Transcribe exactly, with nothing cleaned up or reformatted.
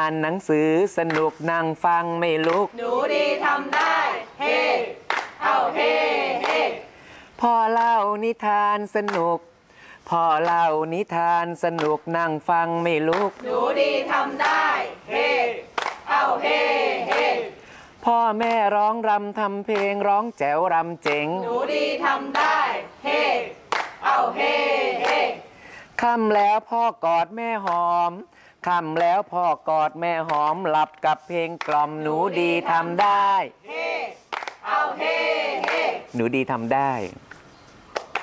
านหนังสือสนุกนั่งฟังไม่ลุกหนูดีทำได้เฮเอาเฮเฮพ่อเล่านิทานสนุกพ่อเล่านิทานสนุกนั่งฟังไม่ลุกหนูดีทำได้เฮเอาเฮเฮพ่อแม่ร้องรำทำเพลงร้องแจ๋วรำเจ๋งหนูดีทำได้เฮเอาเฮเฮค่ำแล้วพ่อกอดแม่หอมค่ำแล้วพ่อกอดแม่หอมหลับกับเพลงกล่อมหนูดีทำได้เฮเอาเฮเฮหนูดีทำได้